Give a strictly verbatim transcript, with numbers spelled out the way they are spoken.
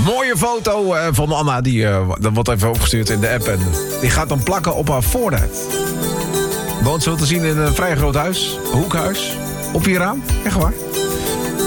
Mooie foto uh, van Anna, die uh, dat wordt even opgestuurd in de app. En die gaat dan plakken op haar voorruit. Woont zo te zien in een vrij groot huis, hoekhuis, op je raam. Echt waar.